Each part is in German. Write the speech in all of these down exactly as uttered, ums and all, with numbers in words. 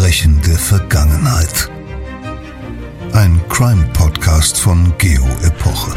Verbrechen der Vergangenheit. Ein Crime-Podcast von Geo Epoche.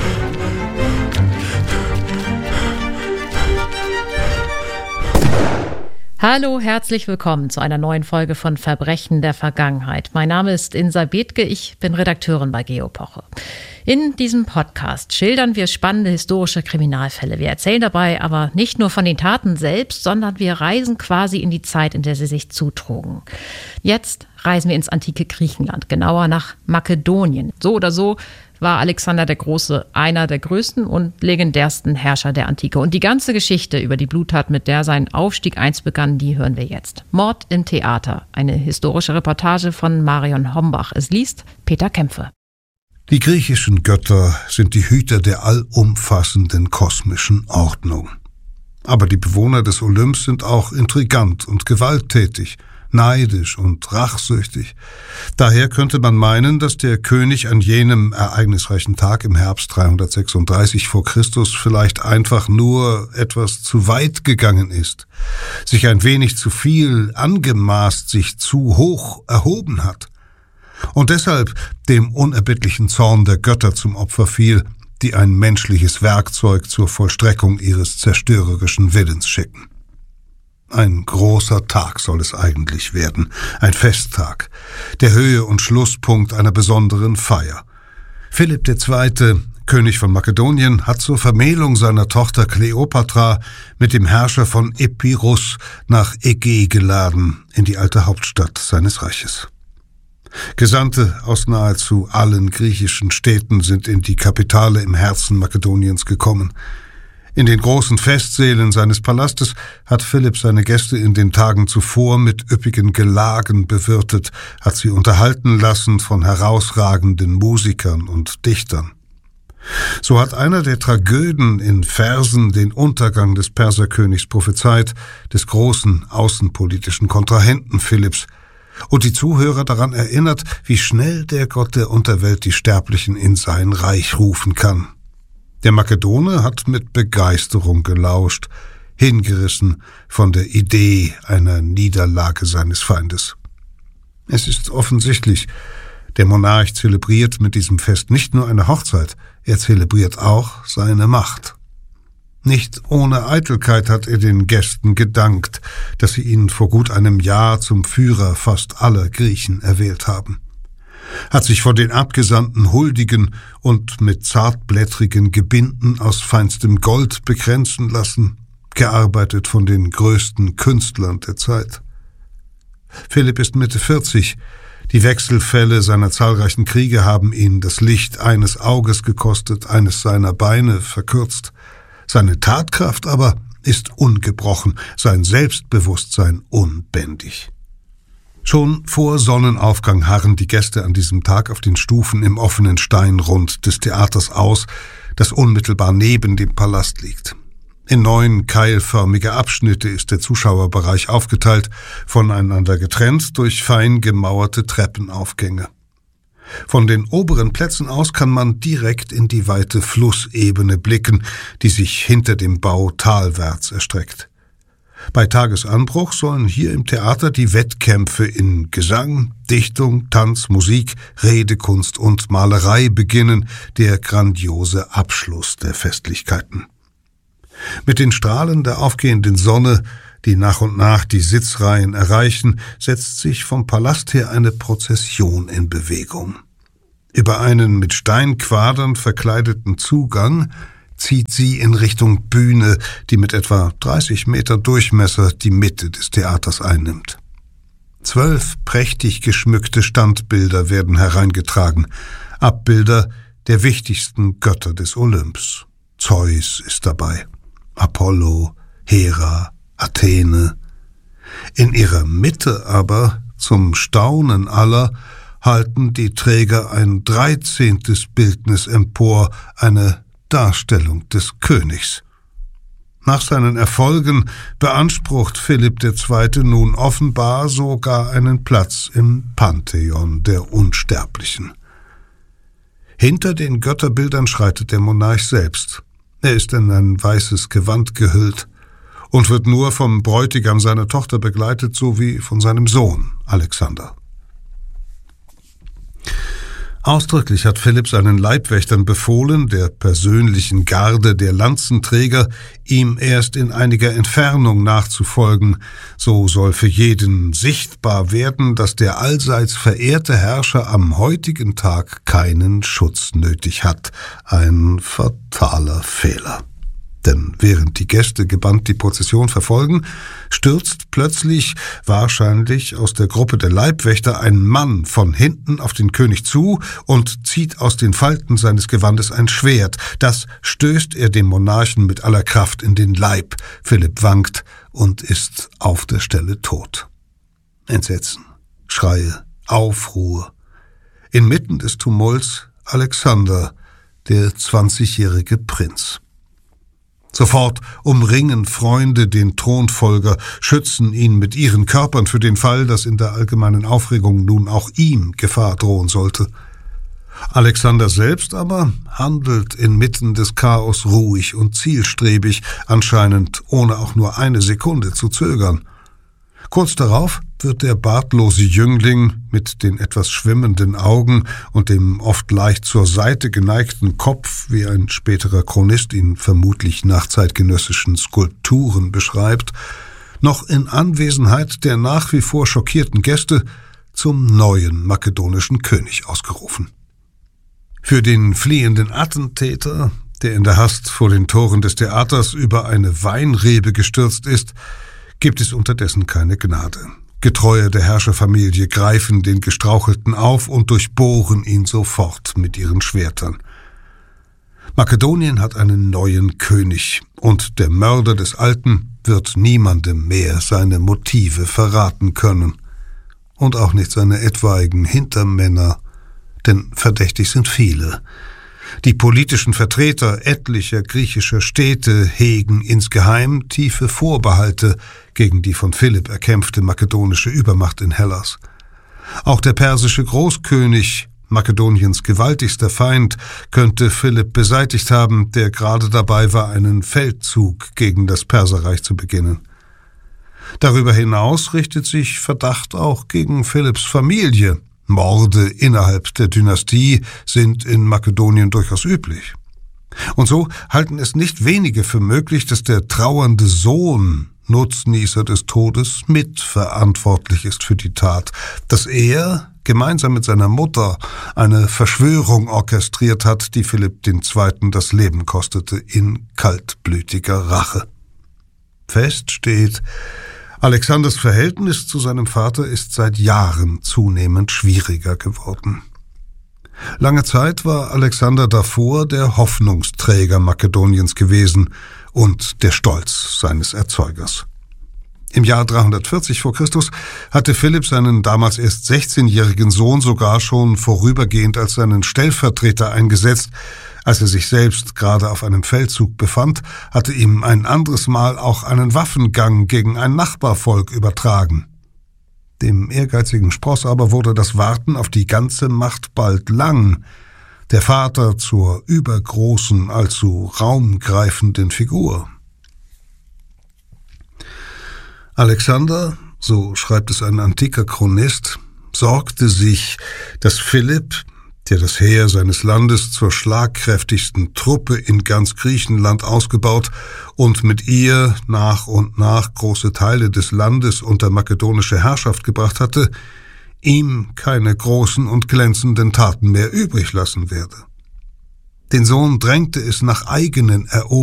Hallo, herzlich willkommen zu einer neuen Folge von Verbrechen der Vergangenheit. Mein Name ist Insa Bethke, ich bin Redakteurin bei Geo Epoche. In diesem Podcast schildern wir spannende historische Kriminalfälle. Wir erzählen dabei aber nicht nur von den Taten selbst, sondern wir reisen quasi in die Zeit, in der sie sich zutrugen. Jetzt reisen wir ins antike Griechenland, genauer nach Makedonien. So oder so war Alexander der Große einer der größten und legendärsten Herrscher der Antike. Und die ganze Geschichte über die Bluttat, mit der sein Aufstieg einst begann, die hören wir jetzt. Mord im Theater, eine historische Reportage von Marion Hombach. Es liest Peter Kämpfe. Die griechischen Götter sind die Hüter der allumfassenden kosmischen Ordnung. Aber die Bewohner des Olymps sind auch intrigant und gewalttätig, neidisch und rachsüchtig. Daher könnte man meinen, dass der König an jenem ereignisreichen Tag im Herbst dreihundertsechsunddreißig vor Christus vielleicht einfach nur etwas zu weit gegangen ist, sich ein wenig zu viel angemaßt, sich zu hoch erhoben hat und deshalb dem unerbittlichen Zorn der Götter zum Opfer fiel, die ein menschliches Werkzeug zur Vollstreckung ihres zerstörerischen Willens schicken. Ein großer Tag soll es eigentlich werden, ein Festtag, der Höhe- und Schlusspunkt einer besonderen Feier. Philipp der Zweite., König von Makedonien, hat zur Vermählung seiner Tochter Kleopatra mit dem Herrscher von Epirus nach Ägä geladen, in die alte Hauptstadt seines Reiches. Gesandte aus nahezu allen griechischen Städten sind in die Kapitale im Herzen Makedoniens gekommen. In den großen Festsälen seines Palastes hat Philipp seine Gäste in den Tagen zuvor mit üppigen Gelagen bewirtet, hat sie unterhalten lassen von herausragenden Musikern und Dichtern. So hat einer der Tragöden in Versen den Untergang des Perserkönigs prophezeit, des großen außenpolitischen Kontrahenten Philipps, und die Zuhörer daran erinnert, wie schnell der Gott der Unterwelt die Sterblichen in sein Reich rufen kann. Der Makedone hat mit Begeisterung gelauscht, hingerissen von der Idee einer Niederlage seines Feindes. Es ist offensichtlich, der Monarch zelebriert mit diesem Fest nicht nur eine Hochzeit, er zelebriert auch seine Macht. Nicht ohne Eitelkeit hat er den Gästen gedankt, dass sie ihn vor gut einem Jahr zum Führer fast aller Griechen erwählt haben. Hat sich vor den Abgesandten huldigen und mit zartblättrigen Gebinden aus feinstem Gold bekränzen lassen, gearbeitet von den größten Künstlern der Zeit. Philipp ist Mitte vierzig. Die Wechselfälle seiner zahlreichen Kriege haben ihn das Licht eines Auges gekostet, eines seiner Beine verkürzt. Seine Tatkraft aber ist ungebrochen, sein Selbstbewusstsein unbändig. Schon vor Sonnenaufgang harren die Gäste an diesem Tag auf den Stufen im offenen Steinrund des Theaters aus, das unmittelbar neben dem Palast liegt. In neun keilförmige Abschnitte ist der Zuschauerbereich aufgeteilt, voneinander getrennt durch fein gemauerte Treppenaufgänge. Von den oberen Plätzen aus kann man direkt in die weite Flussebene blicken, die sich hinter dem Bau talwärts erstreckt. Bei Tagesanbruch sollen hier im Theater die Wettkämpfe in Gesang, Dichtung, Tanz, Musik, Redekunst und Malerei beginnen, der grandiose Abschluss der Festlichkeiten. Mit den Strahlen der aufgehenden Sonne, die nach und nach die Sitzreihen erreichen, setzt sich vom Palast her eine Prozession in Bewegung. Über einen mit Steinquadern verkleideten Zugang zieht sie in Richtung Bühne, die mit etwa dreißig Meter Durchmesser die Mitte des Theaters einnimmt. Zwölf prächtig geschmückte Standbilder werden hereingetragen, Abbilder der wichtigsten Götter des Olymps. Zeus ist dabei, Apollo, Hera, Athene. In ihrer Mitte aber, zum Staunen aller, halten die Träger ein dreizehntes Bildnis empor, eine Darstellung des Königs. Nach seinen Erfolgen beansprucht Philipp der Zweite nun offenbar sogar einen Platz im Pantheon der Unsterblichen. Hinter den Götterbildern schreitet der Monarch selbst. Er ist in ein weißes Gewand gehüllt und wird nur vom Bräutigam seiner Tochter begleitet sowie von seinem Sohn Alexander. Ausdrücklich hat Philipp seinen Leibwächtern befohlen, der persönlichen Garde der Lanzenträger, ihm erst in einiger Entfernung nachzufolgen. So soll für jeden sichtbar werden, dass der allseits verehrte Herrscher am heutigen Tag keinen Schutz nötig hat. Ein fataler Fehler. Denn während die Gäste gebannt die Prozession verfolgen, stürzt plötzlich, wahrscheinlich aus der Gruppe der Leibwächter, ein Mann von hinten auf den König zu und zieht aus den Falten seines Gewandes ein Schwert. Das stößt er dem Monarchen mit aller Kraft in den Leib. Philipp wankt und ist auf der Stelle tot. Entsetzen, Schreie, Aufruhr. Inmitten des Tumults Alexander, der zwanzigjährige Prinz. Sofort umringen Freunde den Thronfolger, schützen ihn mit ihren Körpern für den Fall, dass in der allgemeinen Aufregung nun auch ihm Gefahr drohen sollte. Alexander selbst aber handelt inmitten des Chaos ruhig und zielstrebig, anscheinend ohne auch nur eine Sekunde zu zögern. Kurz darauf wird der bartlose Jüngling mit den etwas schwimmenden Augen und dem oft leicht zur Seite geneigten Kopf, wie ein späterer Chronist ihn vermutlich nach zeitgenössischen Skulpturen beschreibt, noch in Anwesenheit der nach wie vor schockierten Gäste zum neuen makedonischen König ausgerufen. Für den fliehenden Attentäter, der in der Hast vor den Toren des Theaters über eine Weinrebe gestürzt ist, gibt es unterdessen keine Gnade. Getreue der Herrscherfamilie greifen den Gestrauchelten auf und durchbohren ihn sofort mit ihren Schwertern. Makedonien hat einen neuen König, und der Mörder des Alten wird niemandem mehr seine Motive verraten können. Und auch nicht seine etwaigen Hintermänner, denn verdächtig sind viele. Die politischen Vertreter etlicher griechischer Städte hegen insgeheim tiefe Vorbehalte gegen die von Philipp erkämpfte makedonische Übermacht in Hellas. Auch der persische Großkönig, Makedoniens gewaltigster Feind, könnte Philipp beseitigt haben, der gerade dabei war, einen Feldzug gegen das Perserreich zu beginnen. Darüber hinaus richtet sich Verdacht auch gegen Philipps Familie. Morde innerhalb der Dynastie sind in Makedonien durchaus üblich. Und so halten es nicht wenige für möglich, dass der trauernde Sohn, Nutznießer des Todes, mitverantwortlich ist für die Tat, dass er gemeinsam mit seiner Mutter eine Verschwörung orchestriert hat, die Philipp der Zweite das Leben kostete, in kaltblütiger Rache. Fest steht, Alexanders Verhältnis zu seinem Vater ist seit Jahren zunehmend schwieriger geworden. Lange Zeit war Alexander davor der Hoffnungsträger Makedoniens gewesen und der Stolz seines Erzeugers. Im Jahr dreihundertvierzig vor Christus hatte Philipp seinen damals erst sechzehnjährigen Sohn sogar schon vorübergehend als seinen Stellvertreter eingesetzt. Als er sich selbst gerade auf einem Feldzug befand, hatte ihm ein anderes Mal auch einen Waffengang gegen ein Nachbarvolk übertragen. Dem ehrgeizigen Spross aber wurde das Warten auf die ganze Macht bald lang. Der Vater zur übergroßen, allzu raumgreifenden Figur. Alexander, so schreibt es ein antiker Chronist, sorgte sich, dass Philipp, der das Heer seines Landes zur schlagkräftigsten Truppe in ganz Griechenland ausgebaut und mit ihr nach und nach große Teile des Landes unter makedonische Herrschaft gebracht hatte, ihm keine großen und glänzenden Taten mehr übrig lassen werde. Den Sohn drängte es nach eigenen Eroberungen